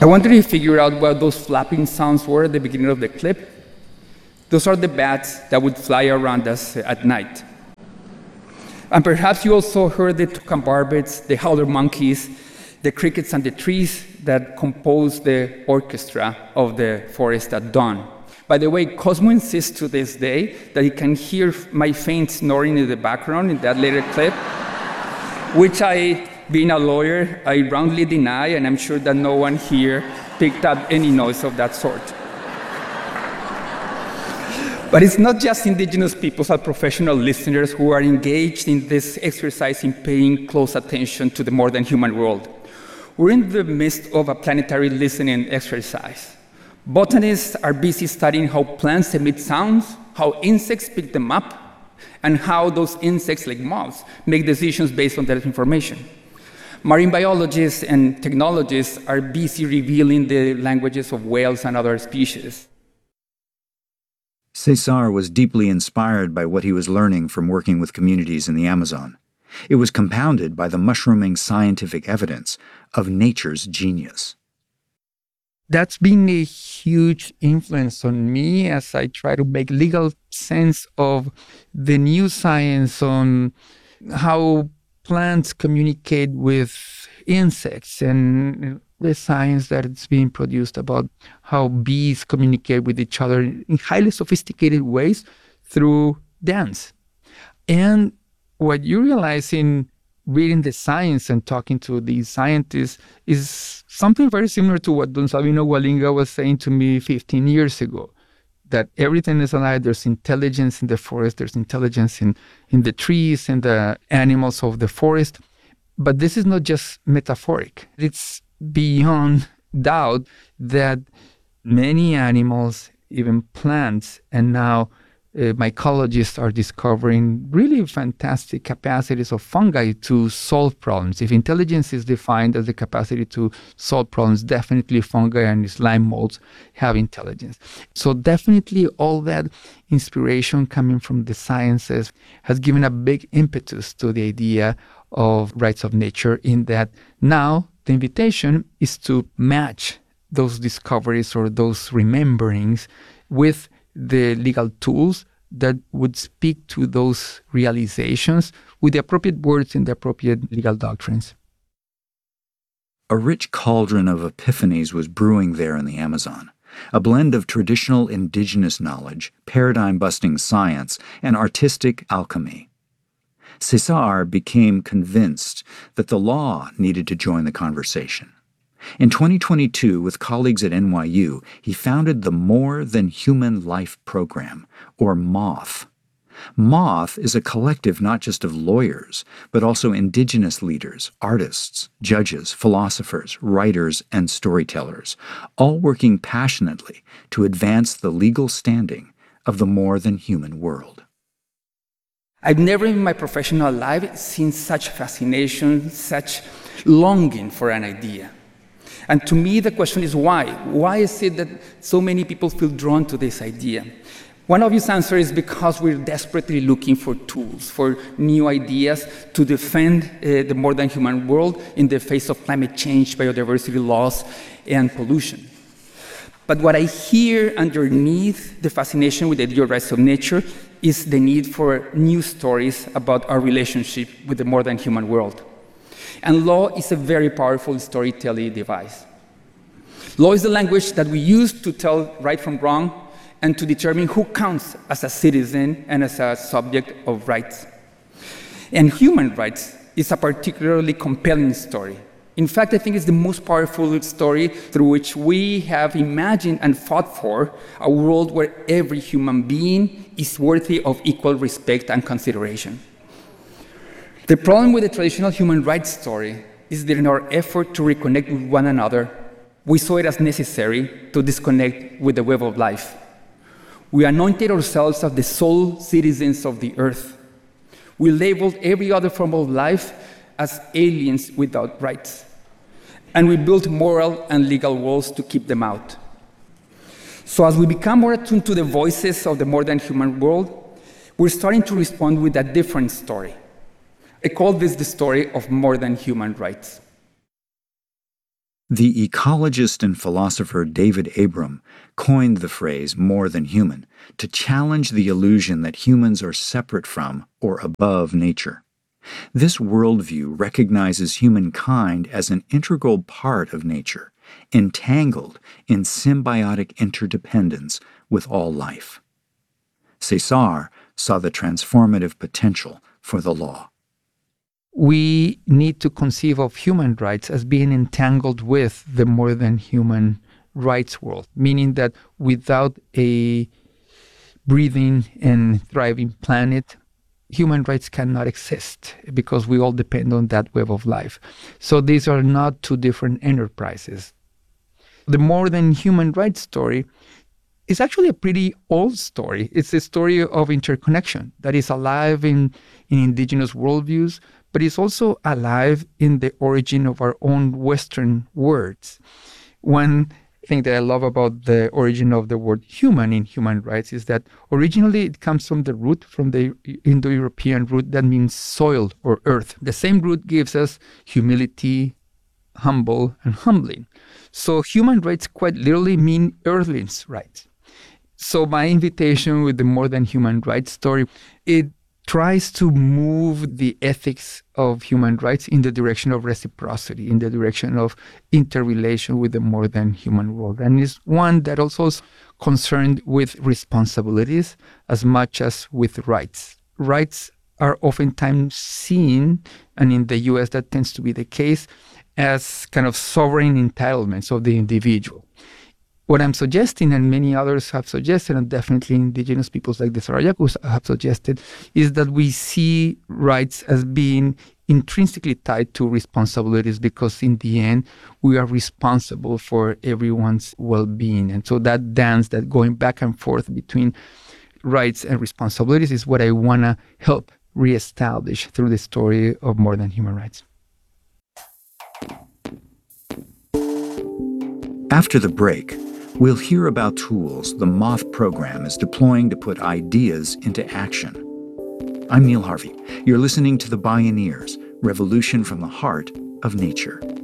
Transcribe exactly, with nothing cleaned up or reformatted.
I wanted to figure out what those flapping sounds were at the beginning of the clip. Those are the bats that would fly around us at night. And perhaps you also heard the toucan barbets, the howler monkeys, the crickets and the trees that compose the orchestra of the forest at dawn. By the way, Cosmo insists to this day that he can hear my faint snoring in the background in that later clip, which I, being a lawyer, I roundly deny, and I'm sure that no one here picked up any noise of that sort. But it's not just indigenous peoples and professional listeners who are engaged in this exercise in paying close attention to the more than human world. We're in the midst of a planetary listening exercise. Botanists are busy studying how plants emit sounds, how insects pick them up, and how those insects, like moths, make decisions based on that information. Marine biologists and technologists are busy revealing the languages of whales and other species. Cesar was deeply inspired by what he was learning from working with communities in the Amazon. It was compounded by the mushrooming scientific evidence of nature's genius. That's been a huge influence on me as I try to make legal sense of the new science on how plants communicate with insects and the science that is being produced about how bees communicate with each other in highly sophisticated ways through dance. And what you realize in reading the science and talking to these scientists is something very similar to what Don Sabino Walinga was saying to me fifteen years ago, that everything is alive. There's intelligence in the forest, there's intelligence in, in the trees and the animals of the forest. But this is not just metaphoric. It's beyond doubt that many animals, even plants, and now uh, mycologists are discovering really fantastic capacities of fungi to solve problems. If intelligence is defined as the capacity to solve problems, definitely fungi and slime molds have intelligence. So definitely all that inspiration coming from the sciences has given a big impetus to the idea of rights of nature, in that now the invitation is to match those discoveries or those rememberings with the legal tools that would speak to those realizations with the appropriate words and the appropriate legal doctrines. A rich cauldron of epiphanies was brewing there in the Amazon, a blend of traditional indigenous knowledge, paradigm-busting science, and artistic alchemy. Cesar became convinced that the law needed to join the conversation. In twenty twenty-two, with colleagues at N Y U, he founded the More Than Human Life Program, or MOTH. MOTH is a collective not just of lawyers, but also indigenous leaders, artists, judges, philosophers, writers, and storytellers, all working passionately to advance the legal standing of the more than human world. I've never in my professional life seen such fascination, such longing for an idea. And to me, the question is why? Why is it that so many people feel drawn to this idea? One obvious answer is because we're desperately looking for tools, for new ideas to defend uh, the more than human world in the face of climate change, biodiversity loss, and pollution. But what I hear underneath the fascination with the idea of rights of nature is the need for new stories about our relationship with the more than human world. And law is a very powerful storytelling device. Law is the language that we use to tell right from wrong and to determine who counts as a citizen and as a subject of rights. And human rights is a particularly compelling story. In fact, I think it's the most powerful story through which we have imagined and fought for a world where every human being is worthy of equal respect and consideration. The problem with the traditional human rights story is that in our effort to reconnect with one another, we saw it as necessary to disconnect with the web of life. We anointed ourselves as the sole citizens of the earth. We labeled every other form of life as aliens without rights. And we built moral and legal walls to keep them out. So as we become more attuned to the voices of the more than human world, we're starting to respond with a different story. I call this the story of more than human rights. The ecologist and philosopher David Abram coined the phrase more than human to challenge the illusion that humans are separate from or above nature. This worldview recognizes humankind as an integral part of nature, entangled in symbiotic interdependence with all life. Cesar saw the transformative potential for the law. We need to conceive of human rights as being entangled with the more than human rights world, meaning that without a breathing and thriving planet, human rights cannot exist because we all depend on that web of life. So these are not two different enterprises. The more than human rights story is actually a pretty old story. It's a story of interconnection that is alive in, in indigenous worldviews, but it's also alive in the origin of our own Western words. One thing that I love about the origin of the word human in human rights is that originally it comes from the root, from the Indo-European root that means soil or earth. The same root gives us humility, humble, and humbling. So human rights quite literally mean earthlings' rights. So my invitation with the More Than Human Rights story, it tries to move the ethics of human rights in the direction of reciprocity, in the direction of interrelation with the more than human world. And it's one that also is concerned with responsibilities as much as with rights. Rights are oftentimes seen, and in the U S that tends to be the case, as kind of sovereign entitlements of the individual. What I'm suggesting, and many others have suggested, and definitely indigenous peoples like the Sarayakus have suggested, is that we see rights as being intrinsically tied to responsibilities because in the end, we are responsible for everyone's well-being. And so that dance, that going back and forth between rights and responsibilities is what I want to help reestablish through the story of More Than Human Rights. After the break, we'll hear about tools the MOTH program is deploying to put ideas into action. I'm Neil Harvey. You're listening to The Bioneers, Revolution from the Heart of Nature.